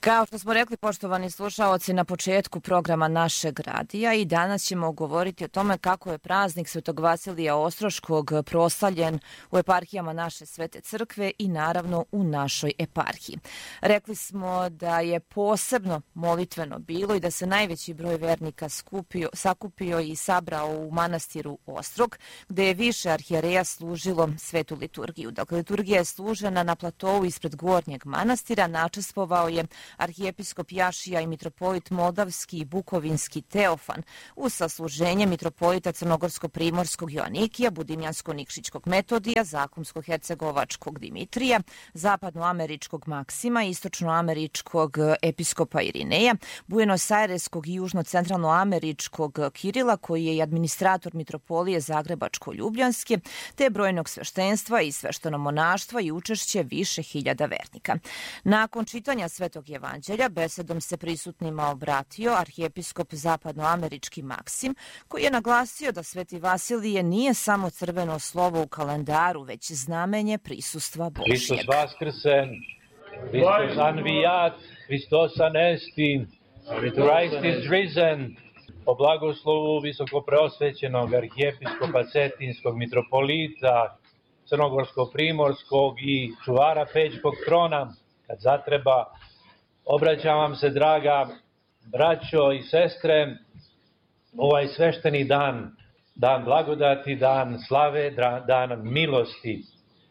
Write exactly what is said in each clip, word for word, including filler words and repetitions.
Kao što smo rekli, poštovani slušaoci, na početku programa našeg radija, i danas ćemo govoriti o tome kako je praznik Svetog Vasilija Ostroškog proslavljen u eparhijama naše Svete Crkve i naravno u našoj eparhiji. Rekli smo da je posebno molitveno bilo i da se najveći broj vernika skupio, sakupio i sabrao u manastiru Ostrog, gde je više arhijereja služilo svetu liturgiju. Dakle, liturgija je služena na platovu ispred gornjeg manastira, načestvovao je arhijepiskop Jašija i mitropolit Moldavski i Bukovinski Teofan, uz sasluženje mitropolita Crnogorsko-primorskog Joanikija, Budimljansko-Nikšićkog Metodija, Zakonsko-hercegovačkog Dimitrija, zapadnoameričkog Maksima, istočnoameričkog episkopa Irineja, Buenos-Aireskog i južno-centralnoameričkog Kirila, koji je i administrator mitropolije Zagrebačko-Ljubljanske, te brojnog sveštenstva i sveštenomonaštva i učešće više hiljada vernika. Nakon čitanja Svetog Evanđelja besedom se prisutnima obratio arhijepiskop zapadnoamerički Maksim, koji je naglasio da Sveti Vasilije nije samo crveno slovo u kalendaru, već znamenje prisustva Božjeg. Hristos vaskrsen, Hristos anvijat, Hristos anesti, Christ is risen. Po blagoslovu visokopreosvećenog arhijepiskopa Cetinskog mitropolita Crnogorsko-primorskog i čuvara Pećkog trona, kad zatreba, obraćam vam se, draga braćo i sestre, ovaj svešteni dan, dan blagodati, dan slave, dan milosti,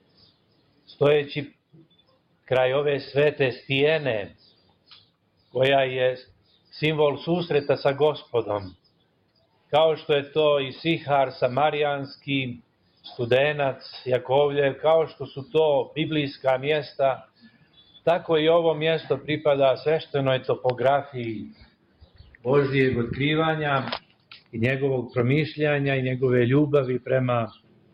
stojeći kraj ove svete stijene, koja je simbol susreta sa Gospodom, kao što je to i Sihar Samarijanski, Studenac, Jakovljev, kao što su to biblijska mjesta, tako i ovo mjesto pripada sveštenoj topografiji Božjeg otkrivanja i njegovog promišljanja i njegove ljubavi prema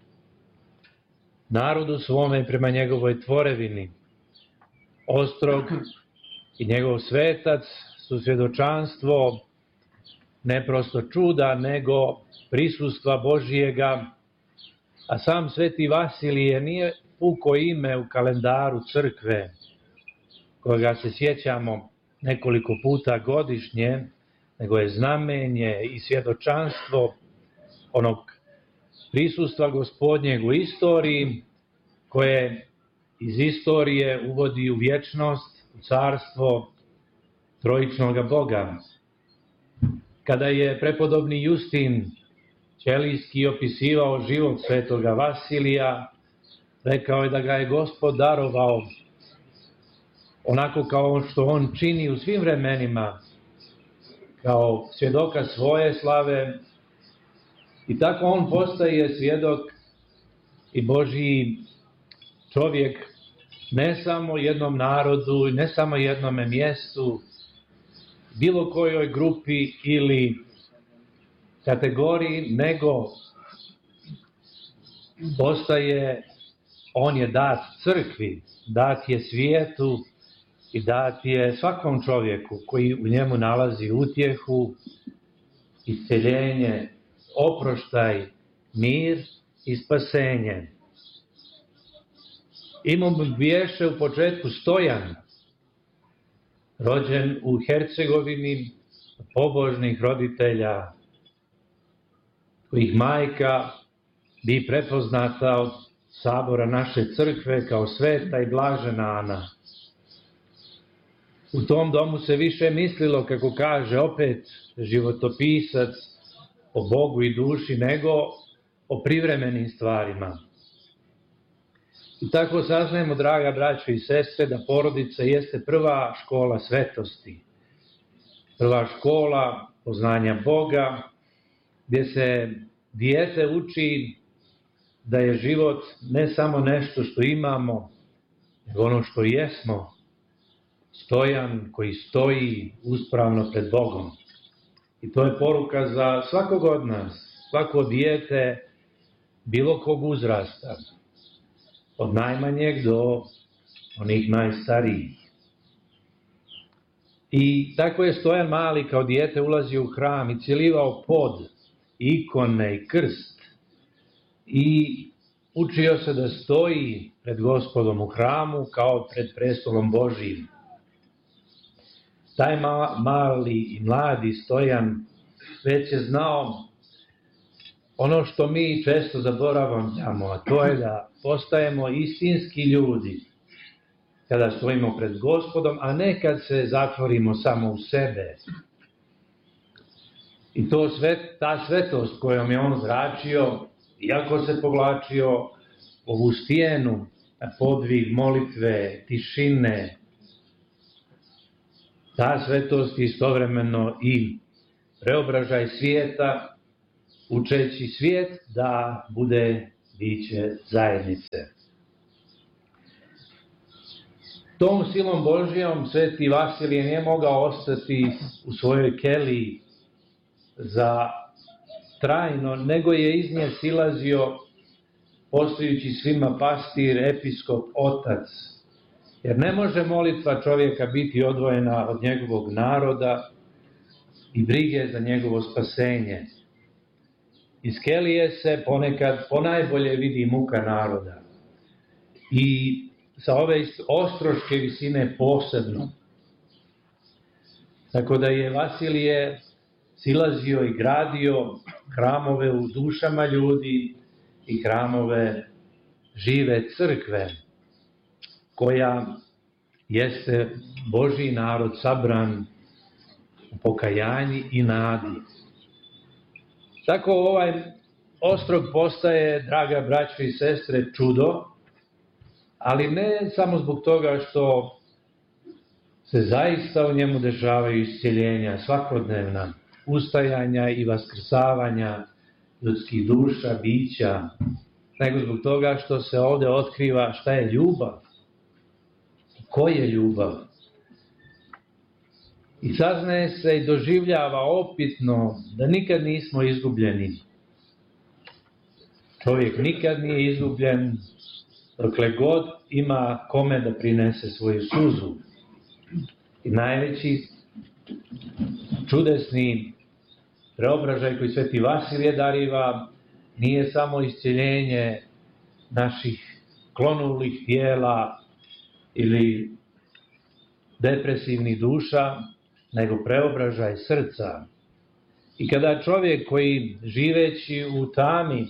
narodu svome i prema njegovoj tvorevini. Ostrog i njegov svetac su svjedočanstvo ne prosto čuda, nego prisustva Božjega, a sam Sveti Vasilije nije puko ime u kalendaru crkve, kojega se sjećamo nekoliko puta godišnje, nego je znamenje i svjedočanstvo onog prisustva Gospodnjeg u istoriji, koje iz istorije uvodi u vječnost, u carstvo trojičnog Boga. Kada je prepodobni Justin Ćelijski opisivao život svetoga Vasilija, rekao je da ga je Gospod darovao onako kao što on čini u svim vremenima, kao svjedoka svoje slave, i tako on postaje svjedok i Božji čovjek ne samo jednom narodu, ne samo jednome mjestu, bilo kojoj grupi ili kategoriji, nego postaje, on je dat crkvi, dat je svijetu i dat je svakom čovjeku koji u njemu nalazi utjehu, isceljenje, oproštaj, mir i spasenje. Imam biješe u početku Stojan, rođen u Hercegovini, pobožnih roditelja, kojih majka bi prepoznata od sabora naše crkve kao sveta i blažena Ana. U tom domu se više mislilo, kako kaže opet životopisac, o Bogu i duši, nego o privremenim stvarima. I tako saznajemo, draga braćo i sestre, da porodica jeste prva škola svetosti, prva škola poznanja Boga, gdje se dijete uči da je život ne samo nešto što imamo, nego ono što jesmo, Stojan koji stoji uspravno pred Bogom. I to je poruka za svakog od nas, svako dijete bilo kog uzrasta, od najmanjeg do onih najstarijih. I tako je Stojan mali kao dijete ulazio u hram i cijelivao pod, ikone i krst, i učio se da stoji pred Gospodom u hramu kao pred prestolom Božijim. taj mali i mladi Stojan već je znao ono što mi često zaboravljamo, a to je da postajemo istinski ljudi kada stojimo pred Gospodom, a ne kad se zatvorimo samo u sebe. I to sve, ta svetost kojom je on zračio, iako se povlačio ovu stijenu, podvig molitve, tišine, ta svetost istovremeno i preobražaj svijeta, učeći svijet da bude biće zajednice. Tom silom Božijom sveti Vasilije nije mogao ostati u svojoj keliji za trajno, nego je iz nje silazio postojući svima pastir, episkop, otac. Jer ne može molitva čovjeka biti odvojena od njegovog naroda i brige za njegovo spasenje. Iz kelije se ponekad ponajbolje vidi muka naroda. I sa ove ostroške visine posebno. Tako da je Vasilije silazio i gradio hramove u dušama ljudi i hramove žive crkve, koja jeste Božji narod sabran u pokajanji i nadi. Tako ovaj ostrog postaje, draga braćo i sestre, čudo, ali ne samo zbog toga što se zaista u njemu dešavaju iscjeljenja svakodnevna, ustajanja i vaskrsavanja ljudskih duša, bića, nego zbog toga što se ovdje otkriva šta je ljubav, ko je ljubav. I saznaje se i doživljava opitno da nikad nismo izgubljeni. Čovjek nikad nije izgubljen dokle god ima kome da prinese svoju suzu. I najveći čudesni preobražaj koji sveti Vasilije dariva nije samo iscjeljenje naših klonulih tijela ili depresivnih duša, nego preobražaj srca. I kada čovjek koji živeći u tami,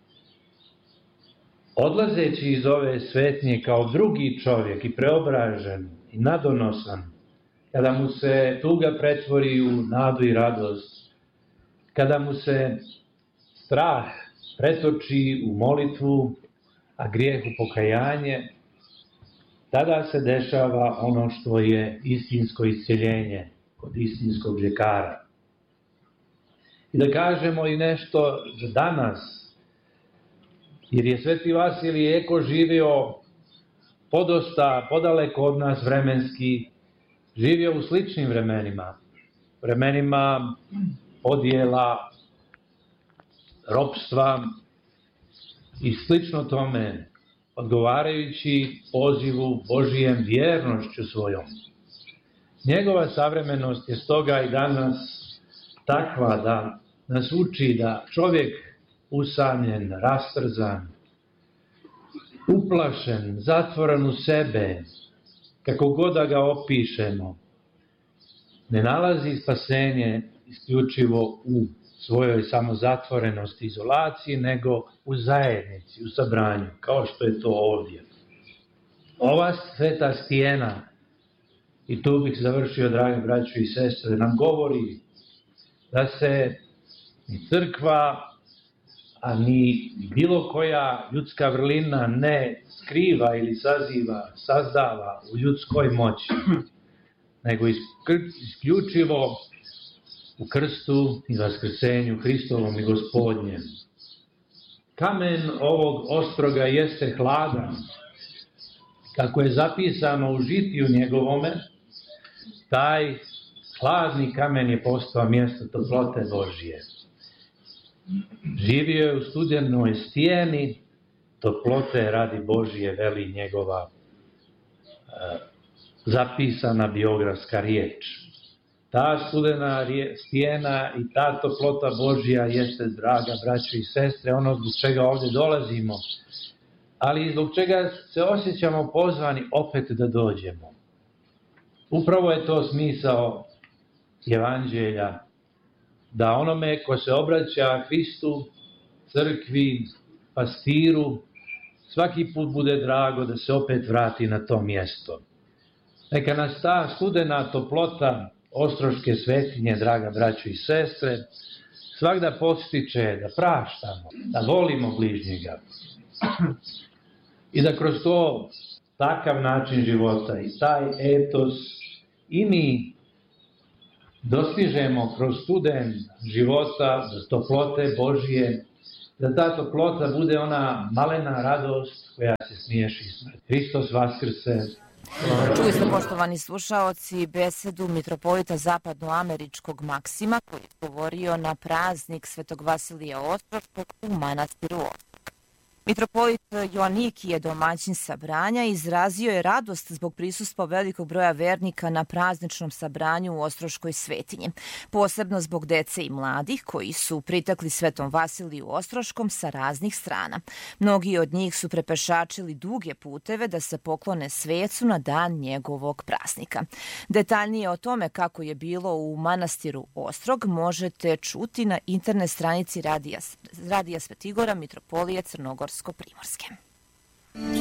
odlazeći iz ove svetnje kao drugi čovjek i preobražen i nadonosan, kada mu se tuga pretvori u nadu i radost, kada mu se strah pretoči u molitvu, a grijeh u pokajanje, tada se dešava ono što je istinsko iscjeljenje kod istinskog ljekara. I da kažemo i nešto za danas, jer je sveti Vasilije eko živio podosta, podaleko od nas vremenski, živio u sličnim vremenima, vremenima podjela, ropstva i slično tome, odgovarajući pozivu Božijem vjernošću svojom. Njegova savremenost je stoga i danas takva da nas uči da čovjek usamljen, rastrzan, uplašen, zatvoren u sebe, kako god da ga opišemo, ne nalazi spasenje isključivo u svojoj samozatvorenosti, izolaciji, nego u zajednici, u sabranju, kao što je to ovdje. Ova sveta stijena, i tu bih završio, dragi braćo i sestre, nam govori da se ni crkva, a ni bilo koja ljudska vrlina ne skriva ili saziva, sazdava u ljudskoj moći, nego isključivo u krstu i vaskrsenju Hristovom i Gospodnjem. Kamen ovog ostroga jeste hladan, kako je zapisano u žitiju njegovome, taj hladni kamen je postao mjesto toplote Božije. Živio je u studenoj stijeni, toplote radi Božije, veli njegova e, zapisana biografska riječ. Ta studena stijena i ta toplota Božja jeste, draga braćo i sestre, ono zbog čega ovdje dolazimo, ali zbog čega se osjećamo pozvani opet da dođemo. Upravo je to smisao evanđelja, da onome ko se obraća Hristu, crkvi, pastiru, svaki put bude drago da se opet vrati na to mjesto. Neka nas ta studena toplota Ostroške svetinje, draga braćo i sestre, svakda postiče da praštamo, da volimo bližnjega i da kroz to takav način života i taj etos i mi dostižemo kroz studen života do toplote Božije, da ta toplota bude ona malena radost koja se smiješi smrti. Hristos vaskrse. Čuli ste, poštovani slušaoci, besedu mitropolita zapadnoameričkog Maksima koji je govorio na praznik Svetog Vasilija Ostroškog u manastiru Ostroška. Mitropolit Joaniki je domaćin sabranja i izrazio je radost zbog prisustva velikog broja vernika na prazničnom sabranju u Ostroškoj svetinji, posebno zbog dece i mladih koji su pritekli Svetom Vasiliju Ostroškom sa raznih strana. Mnogi od njih su prepešačili duge puteve da se poklone svecu na dan njegovog praznika. Detaljnije o tome kako je bilo u manastiru Ostrog možete čuti na internet stranici Radija, Radija Svetigora Mitropolije Crnogorsko-Primorske.